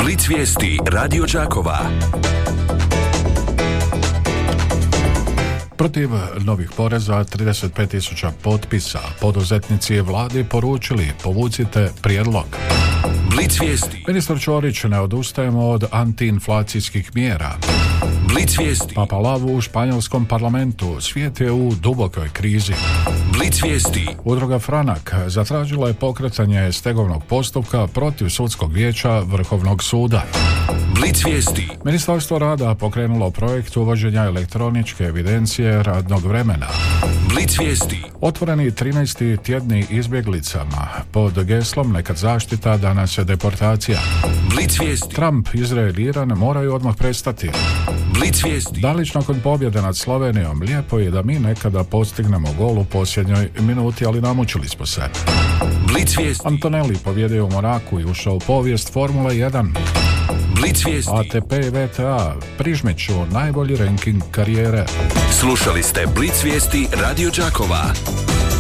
Blic vijesti Radio Đakova. Protiv novih poreza 35.000 potpisa. Poduzetnici vladi poručili povucite prijedlog. Blic vijesti. Ministar Ćorić, ne odustajemo od antiinflacijskih mjera. Blic vijesti. Papa Lavu u španjolskom parlamentu. Svijet je u dubokoj krizi. Blic vijesti. Udruga Franak zatražila je pokretanje stegovnog postupka protiv sudskog vijeća Vrhovnog suda. Blic vijesti. Ministarstvo rada pokrenulo projekt uvođenja elektroničke evidencije radnog vremena. Blic vijesti. Otvoreni 13. tjedni izbjeglicama pod geslom nekad zaštita, danas je deportacija. Blic vijesti. Trump, Izrael i Iran moraju odmah prestati. Blic vijesti. Dalić nakon pobjede nad Slovenijom. Lijepo je da mi nekada postignemo gol u posljednjoj minuti, ali namučili smo se. Blic vijesti. Antonelli pobjedio u Monaku i ušao u povijest Formule 1. Blic vijesti. ATP i VTA prižmiću najbolji ranking karijere. Slušali ste Blic vijesti Radio Đakova.